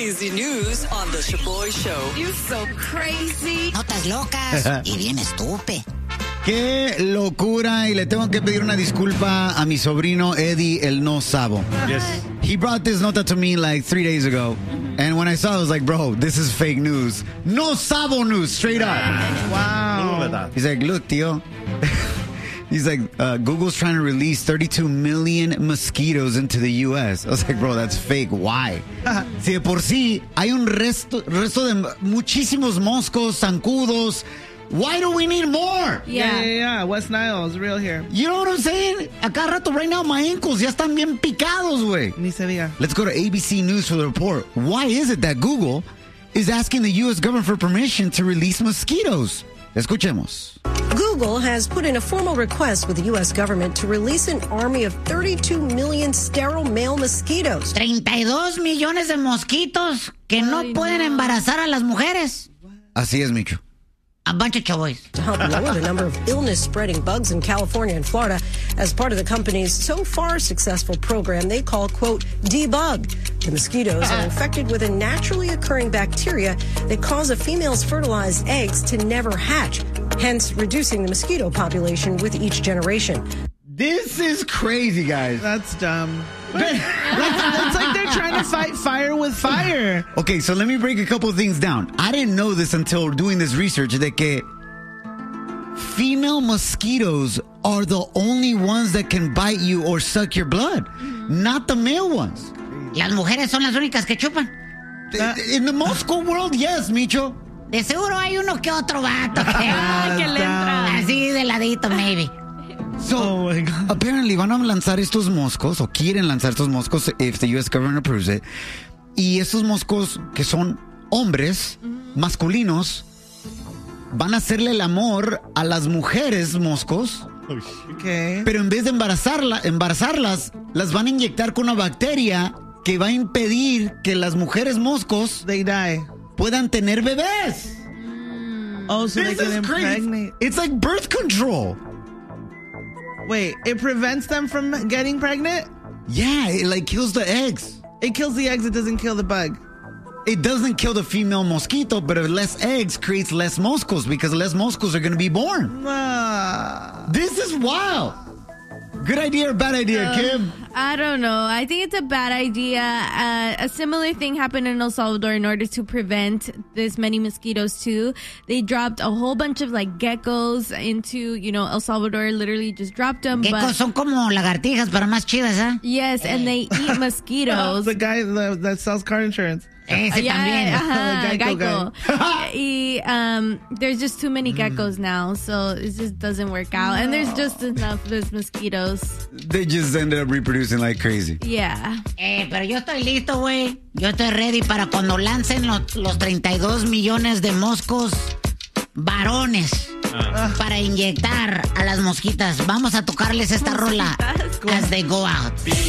crazy news on the Shaboy Show. You're so crazy. Notas locas y bien estúpido. Qué locura, y le tengo que pedir una disculpa a mi sobrino Eddie el No Sabo. Yes. He brought this nota to me like 3 days ago. And when I saw it, I was like, bro, this is fake news. No Sabo news, straight up. Wow. He's like, look, tío. He's like, Google's trying to release 32 million mosquitoes into the U.S. I was like, bro, that's fake. Why? Si de por sí hay un resto de muchísimos moscos, zancudos. Why do we need more? Yeah. West Nile is real here. You know what I'm saying? A cada rato, right now, my ankles ya están bien picados, güey. Ni se diga. Let's go to ABC News for the report. Why is it that Google is asking the U.S. government for permission to release mosquitoes? Escuchemos. Google has put in a formal request with the U.S. government to release an army of 32 million sterile male mosquitoes. 32 millones de mosquitos que no pueden embarazar a las mujeres. Así es, Micho. A bunch of cowboys. To help lower the number of illness-spreading bugs in California and Florida as part of the company's so far successful program they call, quote, Debug. The mosquitoes are infected with a naturally occurring bacteria that cause a female's fertilized eggs to never hatch, hence reducing the mosquito population with each generation. This is crazy, guys. That's dumb. It's like they're trying to fight fire with fire. Okay, so let me break a couple of things down. I didn't know this until doing this research, de que female mosquitoes are the only ones that can bite you or suck your blood, not the male ones. Las mujeres son las únicas que chupan. In the mosquito world, yes, Micho. De seguro hay uno que otro vato que le entra. así de ladito, maybe. So, apparently van a lanzar estos moscos, o quieren lanzar estos moscos if the U.S. government approves it. Y estos moscos que son hombres, masculinos, van a hacerle el amor a las mujeres moscos. Okay. Pero en vez de embarazarlas, las van a inyectar con una bacteria que va a impedir que las mujeres moscos They die. puedan tener bebés. Oh, so they This can is crazy. impregnate. It's like birth control. Wait, it prevents them from getting pregnant? Yeah, it like kills the eggs. It kills the eggs, it doesn't kill the bug. It doesn't kill the female mosquito, but less eggs creates less mosquitoes because less mosquitoes are going to be born. This is wild. Good idea or bad idea, Kim? I don't know. I think it's a bad idea. A similar thing happened in El Salvador in order to prevent this many mosquitoes too. They dropped a whole bunch of like geckos into, El Salvador, literally just dropped them. Geckos son como lagartijas, pero más chidas, ¿eh? Yes, and they eat mosquitoes. The guy that sells car insurance. Ese también. Geico. There's just too many geckos now, so it just doesn't work out. And there's just enough of those mosquitoes. They just ended up reproducing like crazy. Yeah. Pero yo estoy listo, güey. Yo estoy ready para cuando lancen los 32 millones de moscos varones para inyectar a las mosquitas. Vamos a tocarles esta rola as they go out.